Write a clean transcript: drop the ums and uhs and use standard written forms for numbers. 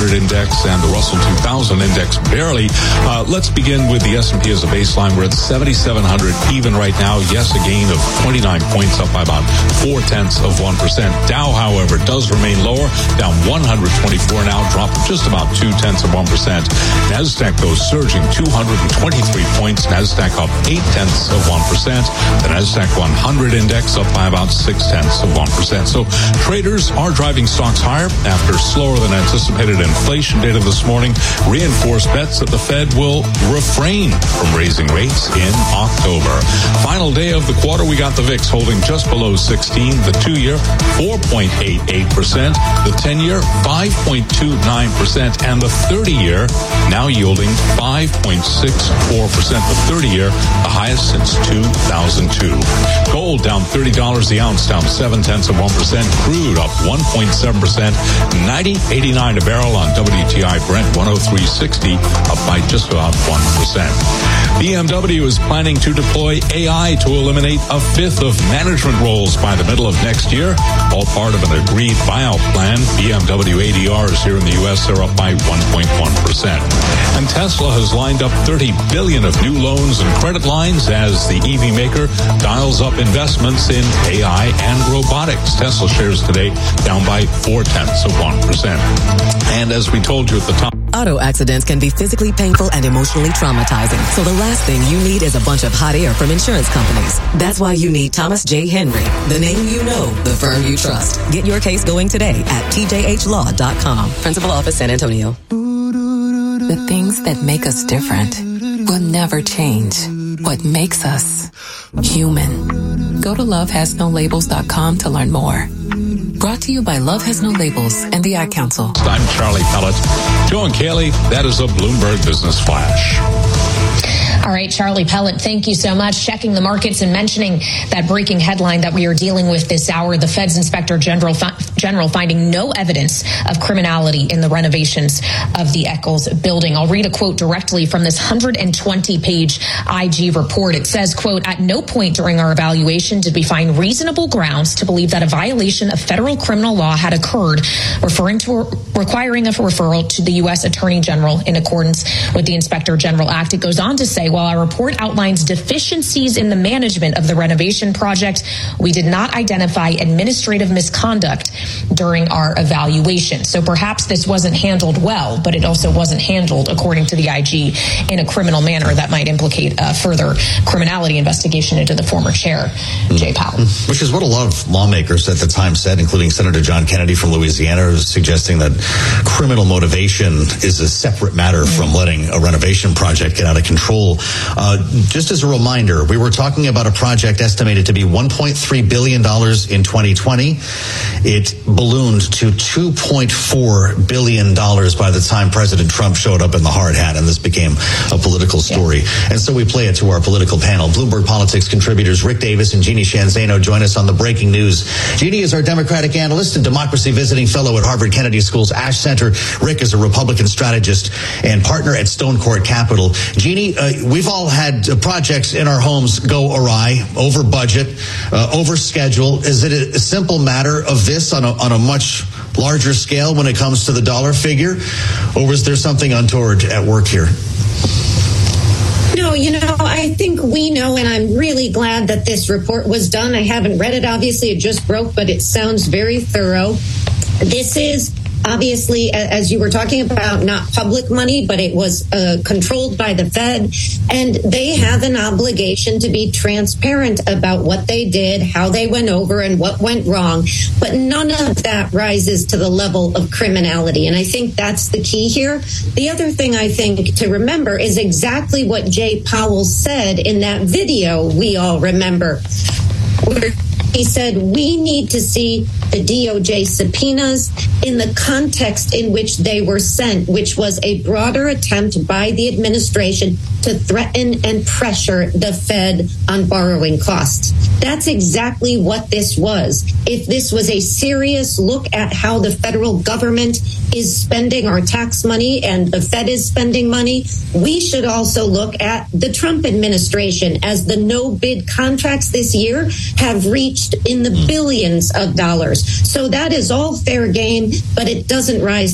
500 index and the Russell 2000 index barely. Let's begin with the S&P as a baseline. We're at 7,700 even right now. Yes, a gain of 29 points, up by about 0.4%. Dow, however, does remain lower, down 124 now, dropping just about 0.2%. NASDAQ, though, surging 223 points. NASDAQ up 0.8%. The NASDAQ 100 index up by about 0.6%. So traders are driving stocks higher after slower than anticipated inflation data this morning reinforced bets that the Fed will refrain from raising rates in October. Final day of the quarter, we got the VIX holding just below 16, the 2-year 4.88%, the 10-year 5.29%, and the 30-year now yielding 5.64%. The 30-year, the highest since 2002. Gold down $30 the ounce, down 0.7%. Crude up 1.7%, 90.89 a barrel on WTI Brent 103.60, up by just about 1%. BMW is planning to deploy AI to eliminate a fifth of management roles by the middle of next year, all part of an agreed buyout plan. BMW ADRs here in the U.S. are up by 1.1%. And Tesla has lined up $30 billion of new loans and credit lines as the EV maker dials up investments in AI and robotics. Tesla shares today down by 0.4%. And as we told you at the top, auto accidents can be physically painful and emotionally traumatizing. So the last thing you need is a bunch of hot air from insurance companies. That's why you need Thomas J. Henry, the name you know, the firm you trust. Get your case going today at tjhlaw.com. Principal Office, San Antonio. The things that make us different will never change. What makes us human. Go to lovehasnolabels.com to learn more. Brought to you by Love Has No Labels and the Ad Council. I'm Charlie Pellet. Joe and Kaylee, that is a Bloomberg Business Flash. All right, Charlie Pellet, thank you so much. Checking the markets and mentioning that breaking headline that we are dealing with this hour, the Fed's Inspector General finding no evidence of criminality in the renovations of the Eccles building. I'll read a quote directly from this 120-page IG report. It says, quote, "At no point during our evaluation did we find reasonable grounds to believe that a violation of federal criminal law had occurred, requiring a referral to the U.S. Attorney General in accordance with the Inspector General Act." It goes on to say, while our report outlines deficiencies in the management of the renovation project, we did not identify administrative misconduct during our evaluation. So perhaps this wasn't handled well, but it also wasn't handled, according to the IG, in a criminal manner that might implicate a further criminality investigation into the former chair, Jay Powell. Which is what a lot of lawmakers at the time said, including Senator John Kennedy from Louisiana, who was suggesting that criminal motivation is a separate matter from letting a renovation project get out of control. Just as a reminder, we were talking about a project estimated to be $1.3 billion in 2020. It ballooned to $2.4 billion by the time President Trump showed up in the hard hat, and this became a political story. Yeah. And so we play it to our political panel. Bloomberg Politics contributors Rick Davis and Jeannie Shanzano join us on the breaking news. Jeannie is our Democratic analyst and democracy visiting fellow at Harvard Kennedy School's Ash Center. Rick is a Republican strategist and partner at Stone Court Capital. Jeannie, we've all had projects in our homes go awry, over budget, over schedule. Is it a simple matter of this on a much larger scale when it comes to the dollar figure, or was there something untoward at work here? No, I think we know, and I'm really glad that this report was done. I haven't read it, obviously. It just broke, but it sounds very thorough. This is obviously, as you were talking about, not public money, but it was controlled by the Fed, and they have an obligation to be transparent about what they did, how they went over, and what went wrong. But none of that rises to the level of criminality, and I think that's the key here. The other thing I think to remember is exactly what Jay Powell said in that video we all remember, where he said, we need to see the DOJ subpoenas in the context in which they were sent, which was a broader attempt by the administration to threaten and pressure the Fed on borrowing costs. That's exactly what this was. If this was a serious look at how the federal government is spending our tax money and the Fed is spending money, we should also look at the Trump administration, as the no-bid contracts this year have reached in the billions of dollars. So that is all fair game, but it doesn't rise